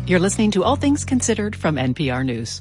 You're listening to All Things Considered from NPR News.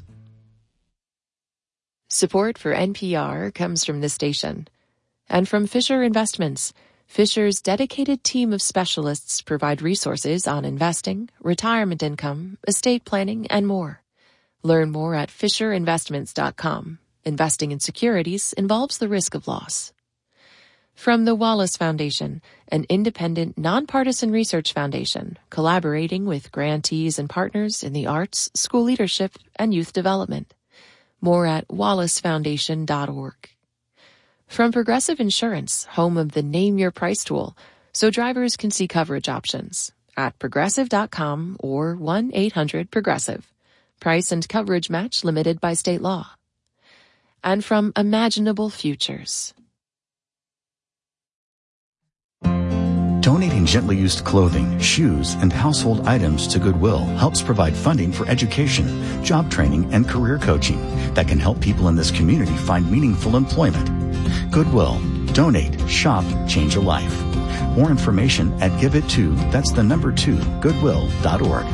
Support for NPR comes from this station and from Fisher Investments. Fisher's dedicated team of specialists provide resources on investing, retirement income, estate planning, and more. Learn more at FisherInvestments.com. Investing in securities involves the risk of loss. From the Wallace Foundation, an independent, nonpartisan research foundation collaborating with grantees and partners in the arts, school leadership, and youth development. More at wallacefoundation.org. From Progressive Insurance, home of the Name Your Price tool, so drivers can see coverage options at progressive.com or 1-800-PROGRESSIVE. Price and coverage match limited by state law. And from Imaginable Futures. Donating gently used clothing, shoes, and household items to Goodwill helps provide funding for education, job training, and career coaching that can help people in this community find meaningful employment. Goodwill. Donate, shop, change a life. More information at GiveIt2, that's the number 2, goodwill.org.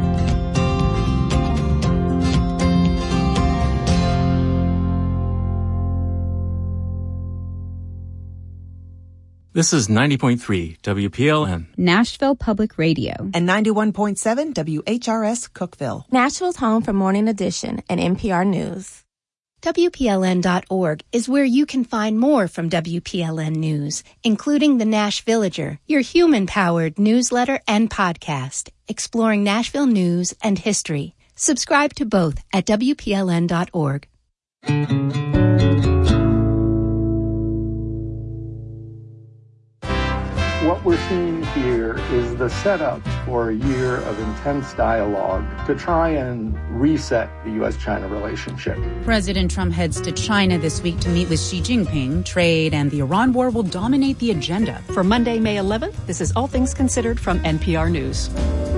This is 90.3 WPLN. Nashville Public Radio. And 91.7 WHRS Cookeville. Nashville's home for Morning Edition and NPR News. WPLN.org is where you can find more from WPLN News, including the Nash Villager, your human-powered newsletter and podcast, exploring Nashville news and history. Subscribe to both at WPLN.org. What we're seeing here is the setup for a year of intense dialogue to try and reset the U.S.-China relationship. President Trump heads to China this week to meet with Xi Jinping. Trade and the Iran war will dominate the agenda. For Monday, May 11th, this is All Things Considered from NPR News.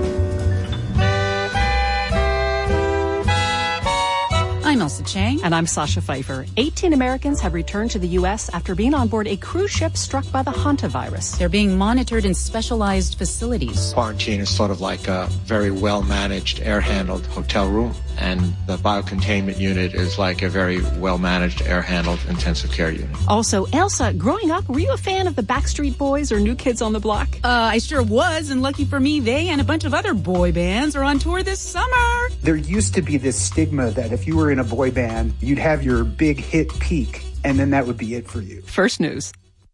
I'm Elsa Chang. And I'm Sasha Pfeiffer. 18 Americans have returned to the U.S. after being on board a cruise ship struck by the hantavirus. They're being monitored in specialized facilities. Quarantine is sort of like a very well-managed, air-handled hotel room. And the biocontainment unit is like a very well-managed, air-handled intensive care unit. Also, Elsa, growing up, were you a fan of the Backstreet Boys or New Kids on the Block? I sure was, and lucky for me, they and a bunch of other boy bands are on tour this summer. There used to be this stigma that if you were in a boy band, you'd have your big hit peak, and then that would be it for you. First News.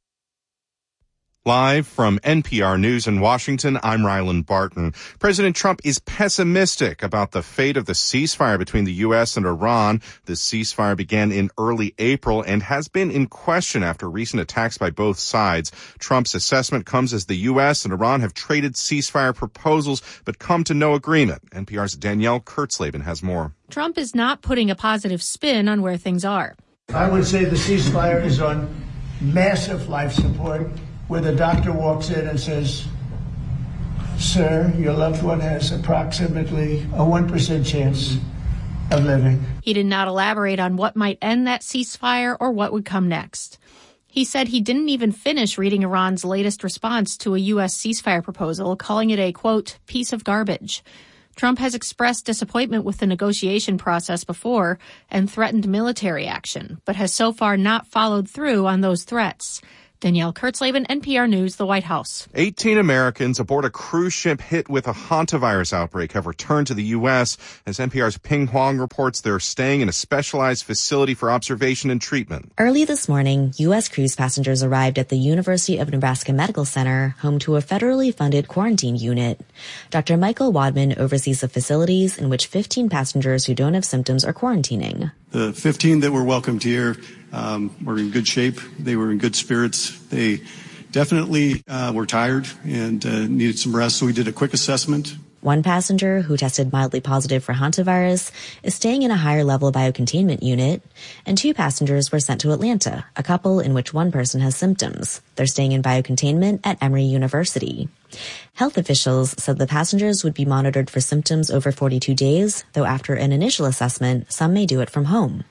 Live from NPR News in Washington, I'm Ryland Barton. President Trump is pessimistic about the fate of the ceasefire between the U.S. and Iran. The ceasefire began in early April and has been in question after recent attacks by both sides. Trump's assessment comes as the U.S. and Iran have traded ceasefire proposals but come to no agreement. NPR's Danielle Kurtzleben has more. Trump is not putting a positive spin on where things are. I would say the ceasefire is on massive life support, where the doctor walks in and says, "Sir, your loved one has approximately a 1% chance of living." He did not elaborate on what might end that ceasefire or what would come next. He said he didn't even finish reading Iran's latest response to a U.S. ceasefire proposal, calling it a, quote, piece of garbage. Trump has expressed disappointment with the negotiation process before and threatened military action, but has so far not followed through on those threats. Danielle Kurtzleben, NPR News, the White House. 18 Americans aboard a cruise ship hit with a hantavirus outbreak have returned to the U.S. As NPR's Ping Huang reports, they're staying in a specialized facility for observation and treatment. Early this morning, U.S. cruise passengers arrived at the University of Nebraska Medical Center, home to a federally funded quarantine unit. Dr. Michael Wadman oversees the facilities in which 15 passengers who don't have symptoms are quarantining. The 15 that were welcomed here were in good shape. They were in good spirits. They definitely were tired and needed some rest, so we did a quick assessment. One passenger who tested mildly positive for hantavirus is staying in a higher-level biocontainment unit, and 2 passengers were sent to Atlanta, a couple in which one person has symptoms. They're staying in biocontainment at Emory University. Health officials said the passengers would be monitored for symptoms over 42 days, though after an initial assessment, some may do it from home.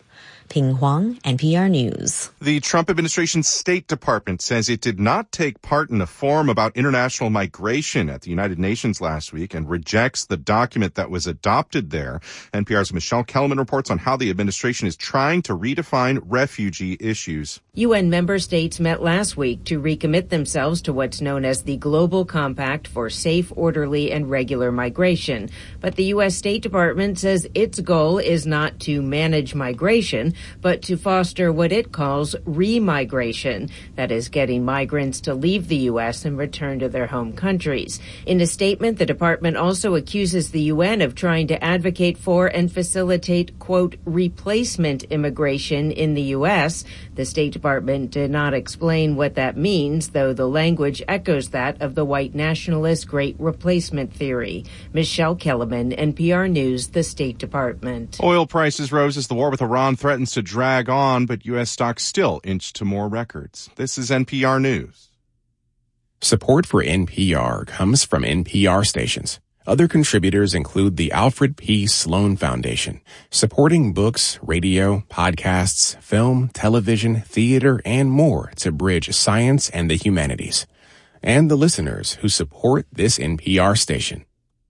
Ping Huang, NPR News. The Trump administration's State Department says it did not take part in a forum about international migration at the United Nations last week and rejects the document that was adopted there. NPR's Michelle Kellerman reports on how the administration is trying to redefine refugee issues. UN member states met last week to recommit themselves to what's known as the Global Compact for Safe, Orderly, and Regular Migration. But the U.S. State Department says its goal is not to manage migration, but to foster what it calls remigration, that is, getting migrants to leave the U.S. and return to their home countries. In a statement, the department also accuses the UN of trying to advocate for and facilitate, quote, replacement immigration in the U.S. The State Department did not explain what that means, though the language echoes that of the white nationalist Great Replacement theory. Michelle Kellerman, NPR News, the State Department. Oil prices rose as the war with Iran threatens to drag on, but U.S. stocks still inch to more records. This is NPR News. Support for NPR comes from NPR stations. Other contributors include the Alfred P. Sloan Foundation, supporting books, radio, podcasts, film, television, theater, and more to bridge science and the humanities. And the listeners who support this NPR station.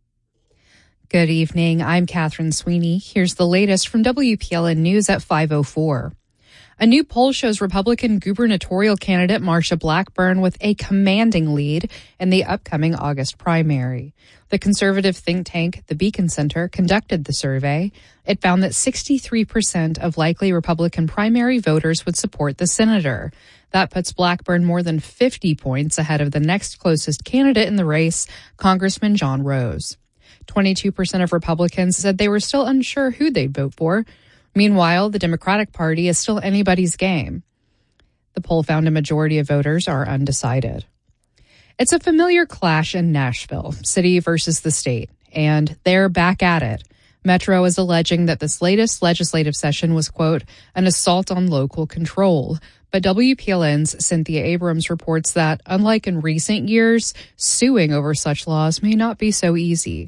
Good evening. I'm Catherine Sweeney. Here's the latest from WPLN News at 5:04. A new poll shows Republican gubernatorial candidate Marsha Blackburn with a commanding lead in the upcoming August primary. The conservative think tank, the Beacon Center, conducted the survey. It found that 63% of likely Republican primary voters would support the senator. That puts Blackburn more than 50 points ahead of the next closest candidate in the race, Congressman John Rose. 22% of Republicans said they were still unsure who they'd vote for. Meanwhile, the Democratic Party is still anybody's game. The poll found a majority of voters are undecided. It's a familiar clash in Nashville, city versus the state, and they're back at it. Metro is alleging that this latest legislative session was, quote, an assault on local control. But WPLN's Cynthia Abrams reports that, unlike in recent years, suing over such laws may not be so easy.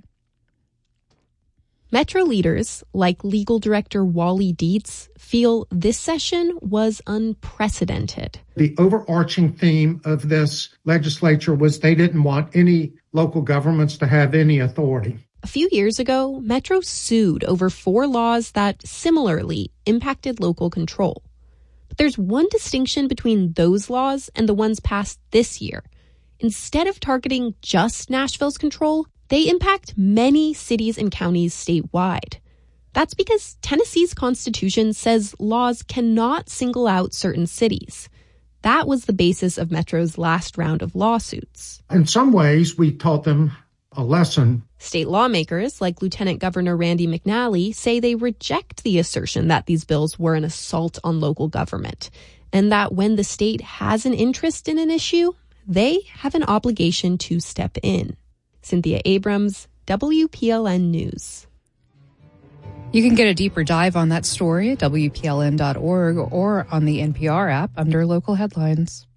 Metro leaders, like legal director Wally Dietz, feel this session was unprecedented. The overarching theme of this legislature was they didn't want any local governments to have any authority. A few years ago, Metro sued over 4 laws that similarly impacted local control. But there's one distinction between those laws and the ones passed this year. Instead of targeting just Nashville's control, they impact many cities and counties statewide. That's because Tennessee's constitution says laws cannot single out certain cities. That was the basis of Metro's last round of lawsuits. In some ways, we taught them a lesson. State lawmakers, like Lieutenant Governor Randy McNally, say they reject the assertion that these bills were an assault on local government, and that when the state has an interest in an issue, they have an obligation to step in. Cynthia Abrams, WPLN News. You can get a deeper dive on that story at WPLN.org or on the NPR app under local headlines.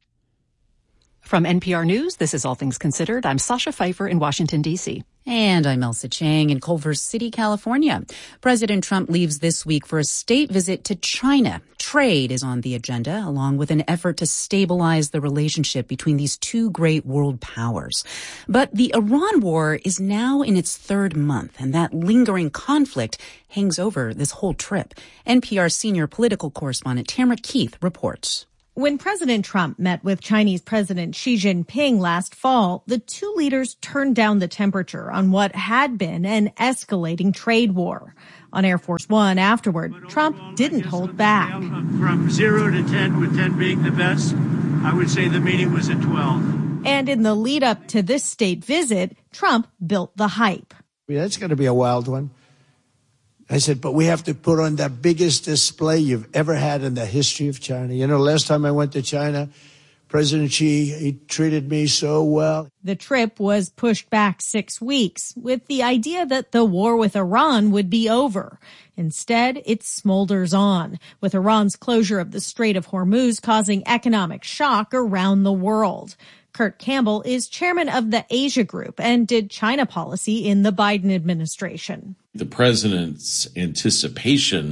From NPR News, this is All Things Considered. I'm Sasha Pfeiffer in Washington, D.C. And I'm Elsa Chang in Culver City, California. President Trump leaves this week for a state visit to China. Trade is on the agenda, along with an effort to stabilize the relationship between these two great world powers. But the Iran war is now in its 3rd month, and that lingering conflict hangs over this whole trip. NPR senior political correspondent Tamara Keith reports. When President Trump met with Chinese President Xi Jinping last fall, the two leaders turned down the temperature on what had been an escalating trade war. On Air Force One afterward, Trump didn't hold back. From 0 to 10, with 10 being the best, I would say the meeting was at 12. And in the lead up to this state visit, Trump built the hype. Yeah, it's going to be a wild one. I said, but we have to put on the biggest display you've ever had in the history of China. You know, last time I went to China, President Xi, he treated me so well. The trip was pushed back 6 weeks with the idea that the war with Iran would be over. Instead, it smolders on, with Iran's closure of the Strait of Hormuz causing economic shock around the world. Kurt Campbell is chairman of the Asia Group and did China policy in the Biden administration. The president's anticipation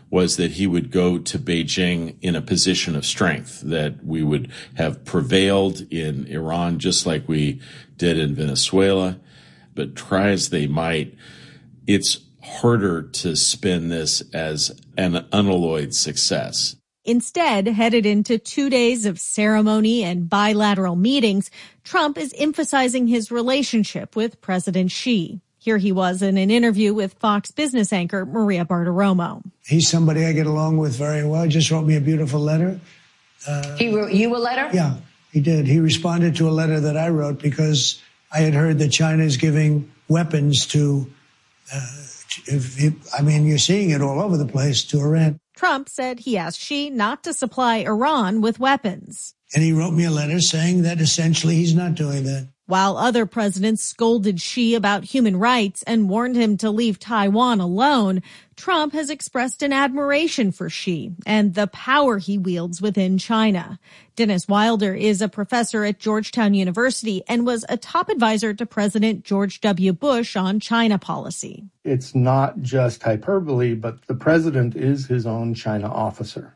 was that he would go to Beijing in a position of strength, that we would have prevailed in Iran just like we did in Venezuela. But try as they might, it's harder to spin this as an unalloyed success. Instead, headed into 2 days of ceremony and bilateral meetings, Trump is emphasizing his relationship with President Xi. Here he was in an interview with Fox Business anchor Maria Bartiromo. He's somebody I get along with very well. He just wrote me a beautiful letter. He wrote you a letter? Yeah, he did. He responded to a letter that I wrote because I had heard that China is giving weapons to, you're seeing it all over the place, to Iran. Trump said he asked Xi not to supply Iran with weapons. And he wrote me a letter saying that essentially he's not doing that. While other presidents scolded Xi about human rights and warned him to leave Taiwan alone, Trump has expressed an admiration for Xi and the power he wields within China. Dennis Wilder is a professor at Georgetown University and was a top advisor to President George W. Bush on China policy. It's not just hyperbole, but the president is his own China officer.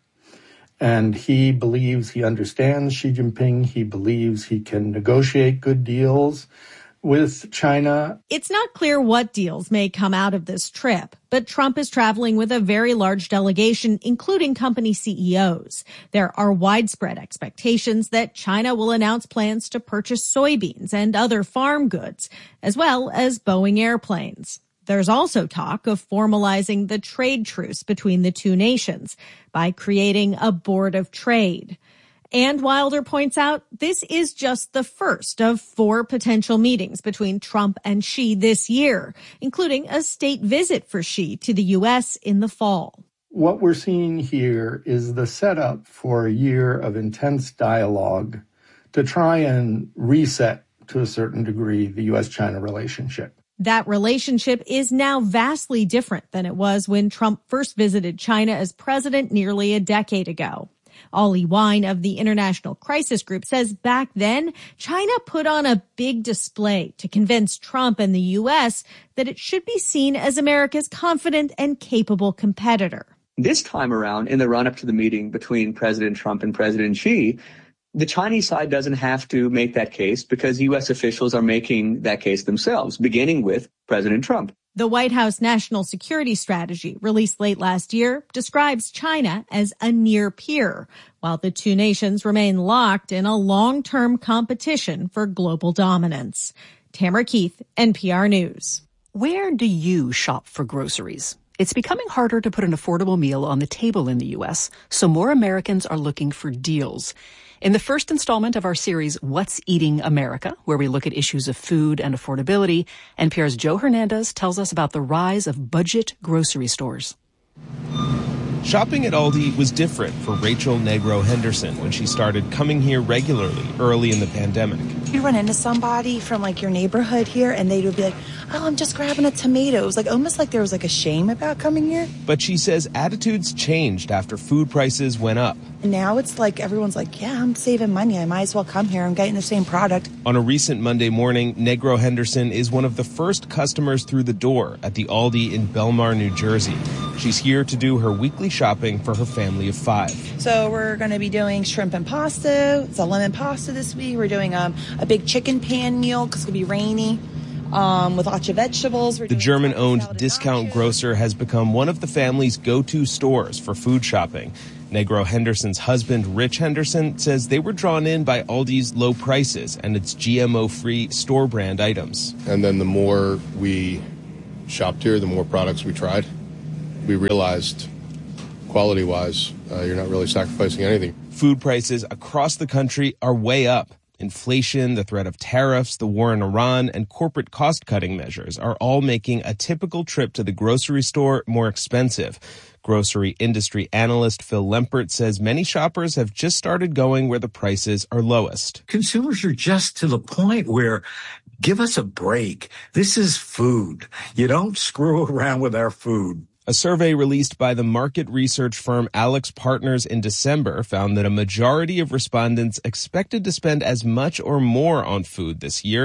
And he believes he understands Xi Jinping. He believes he can negotiate good deals with China. It's not clear what deals may come out of this trip, but Trump is traveling with a very large delegation, including company CEOs. There are widespread expectations that China will announce plans to purchase soybeans and other farm goods, as well as Boeing airplanes. There's also talk of formalizing the trade truce between the two nations by creating a board of trade. And Wilder points out this is just the first of 4 potential meetings between Trump and Xi this year, including a state visit for Xi to the U.S. in the fall. What we're seeing here is the setup for a year of intense dialogue to try and reset, to a certain degree, the U.S.-China relationship. That relationship is now vastly different than it was when Trump first visited China as president nearly a decade ago. Ollie Wine of the International Crisis Group says back then, China put on a big display to convince Trump and the U.S. that it should be seen as America's confident and capable competitor. This time around, in the run-up to the meeting between President Trump and President Xi, the Chinese side doesn't have to make that case because U.S. officials are making that case themselves, beginning with President Trump. The White House National Security Strategy, released late last year, describes China as a near peer, while the two nations remain locked in a long-term competition for global dominance. Tamara Keith, NPR News. Where do you shop for groceries? It's becoming harder to put an affordable meal on the table in the U.S., so more Americans are looking for deals. In the first installment of our series, What's Eating America, where we look at issues of food and affordability, NPR's Joe Hernandez tells us about the rise of budget grocery stores. Shopping at Aldi was different for Rachel Negro Henderson when she started coming here regularly early in the pandemic. You run into somebody from your neighborhood here and they would be like, oh, I'm just grabbing a tomato. It was almost like there was a shame about coming here. But she says attitudes changed after food prices went up. And now it's everyone's yeah, I'm saving money. I might as well come here. I'm getting the same product. On a recent Monday morning, Negro Henderson is one of the first customers through the door at the Aldi in Belmar, New Jersey. She's here to do her weekly shopping for her family of 5. So we're going to be doing shrimp and pasta. It's a lemon pasta this week. We're doing a big chicken pan meal because it's going to be rainy. With lots of vegetables. The German-owned discount grocer has become one of the family's go-to stores for food shopping. Negro Henderson's husband, Rich Henderson, says they were drawn in by Aldi's low prices and its GMO-free store-brand items. And then the more we shopped here, the more products we tried. We realized, quality-wise, you're not really sacrificing anything. Food prices across the country are way up. Inflation, the threat of tariffs, the war in Iran, and corporate cost-cutting measures are all making a typical trip to the grocery store more expensive. Grocery industry analyst Phil Lempert says many shoppers have just started going where the prices are lowest. Consumers are just to the point where, give us a break. This is food. You don't screw around with our food. A survey released by the market research firm AlixPartners in December found that a majority of respondents expected to spend as much or more on food this year,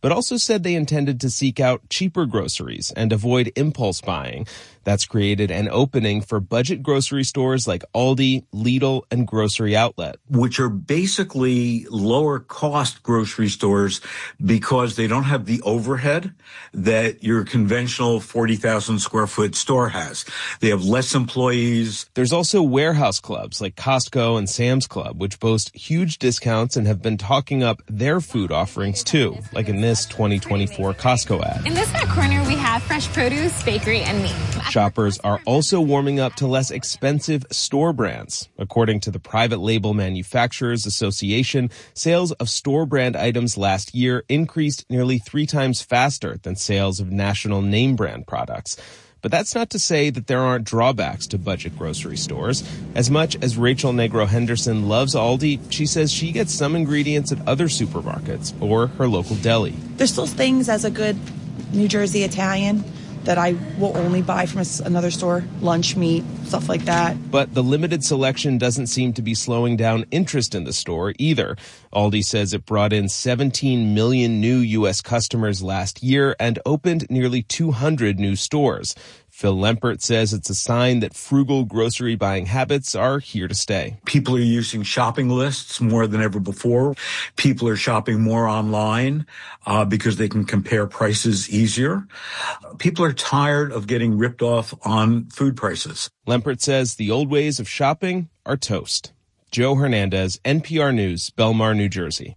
but also said they intended to seek out cheaper groceries and avoid impulse buying. That's created an opening for budget grocery stores like Aldi, Lidl, and Grocery Outlet, which are basically lower cost grocery stores because they don't have the overhead that your conventional 40,000 square foot store has. They have less employees. There's also warehouse clubs like Costco and Sam's Club, which boast huge discounts and have been talking up their food offerings too, like in this 2024 Costco ad. In this back corner, we have fresh produce, bakery, and meat. Shoppers are also warming up to less expensive store brands. According to the Private Label Manufacturers Association, sales of store brand items last year increased nearly 3 times faster than sales of national name brand products. But that's not to say that there aren't drawbacks to budget grocery stores. As much as Rachel Negro Henderson loves Aldi, she says she gets some ingredients at other supermarkets or her local deli. There's still things as a good New Jersey Italian that I will only buy from another store, lunch meat, stuff like that. But the limited selection doesn't seem to be slowing down interest in the store either. Aldi says it brought in 17 million new U.S. customers last year and opened nearly 200 new stores. Phil Lempert says it's a sign that frugal grocery buying habits are here to stay. People are using shopping lists more than ever before. People are shopping more online because they can compare prices easier. People are tired of getting ripped off on food prices. Lempert says the old ways of shopping are toast. Joe Hernandez, NPR News, Belmar, New Jersey.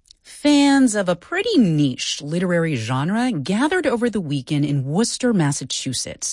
Fans of a pretty niche literary genre gathered over the weekend in Worcester, Massachusetts.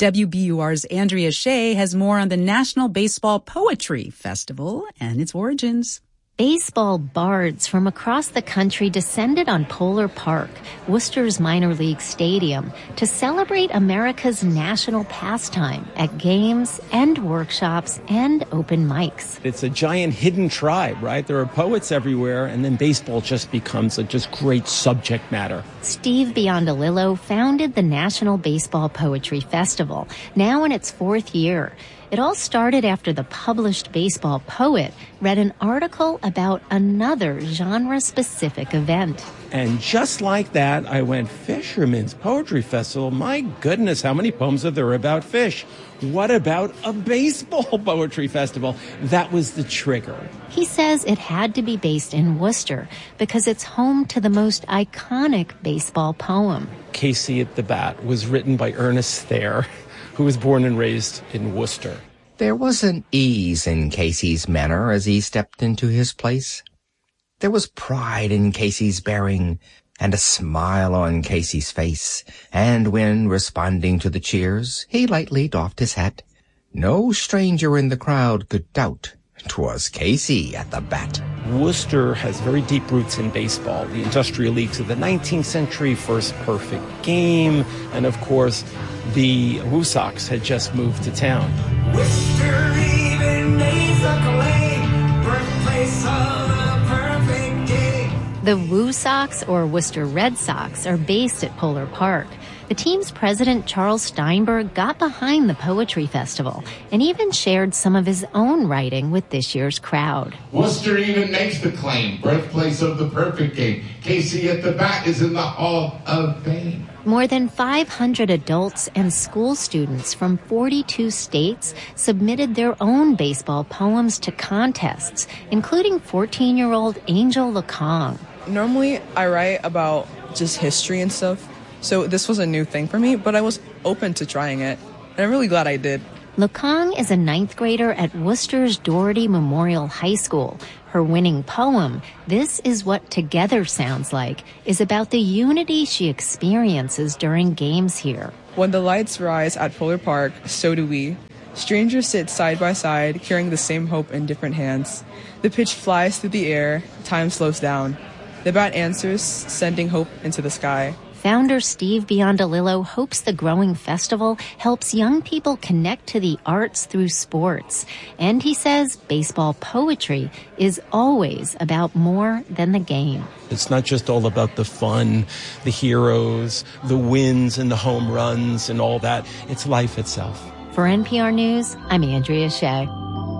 WBUR's Andrea Shea has more on the National Baseball Poetry Festival and its origins. Baseball bards from across the country descended on Polar Park, Worcester's minor league stadium, to celebrate America's national pastime at games and workshops and open mics. It's a giant hidden tribe, right? There are poets everywhere, and then baseball just becomes a just great subject matter. Steve Biondolillo founded the National Baseball Poetry Festival, now in its 4th year. It all started after the published baseball poet read an article about another genre-specific event. And just like that, I went, Fisherman's Poetry Festival? My goodness, how many poems are there about fish? What about a baseball poetry festival? That was the trigger. He says it had to be based in Worcester because it's home to the most iconic baseball poem. Casey at the Bat was written by Ernest Thayer, who was born and raised in Worcester. There was an ease in Casey's manner as he stepped into his place. There was pride in Casey's bearing and a smile on Casey's face, and when, responding to the cheers, he lightly doffed his hat, no stranger in the crowd could doubt 'twas Casey at the bat. Worcester has very deep roots in baseball. The industrial leagues of the 19th century, first perfect game, and of course, the Woo Sox had just moved to town. Worcester even days acclaim, birthplace of the perfect game. The Woo Sox, or Worcester Red Sox, are based at Polar Park. The team's president, Charles Steinberg, got behind the Poetry Festival and even shared some of his own writing with this year's crowd. Worcester even makes the claim, birthplace of the perfect game. Casey at the Bat is in the Hall of Fame. More than 500 adults and school students from 42 states submitted their own baseball poems to contests, including 14-year-old Angel LeCong. Normally, I write about just history and stuff. So this was a new thing for me, but I was open to trying it. And I'm really glad I did. LeCong is a 9th grader at Worcester's Doherty Memorial High School. Her winning poem, This Is What Together Sounds Like, is about the unity she experiences during games here. When the lights rise at Polar Park, so do we. Strangers sit side by side, carrying the same hope in different hands. The pitch flies through the air, time slows down. The bat answers, sending hope into the sky. Founder Steve Biondolillo hopes the growing festival helps young people connect to the arts through sports. And he says baseball poetry is always about more than the game. It's not just all about the fun, the heroes, the wins and the home runs and all that. It's life itself. For NPR News, I'm Andrea Shea.